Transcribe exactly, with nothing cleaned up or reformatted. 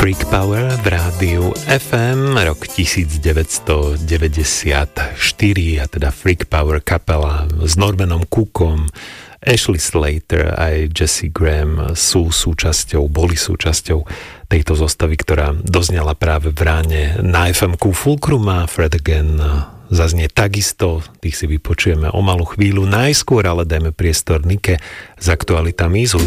Freak Power v rádiu ef em, rok devätnásťstodeväťdesiatštyri, a teda Freak Power kapela s Normanom Cookom, Ashley Slater aj Jesse Graham sú súčasťou, boli súčasťou tejto zostavy, ktorá doznala práve v ráne na ef emku Fulcruma. Fred Again zaznie takisto, tých si vypočujeme o malú chvíľu. Najskôr ale dajme priestor Nike s aktualitami z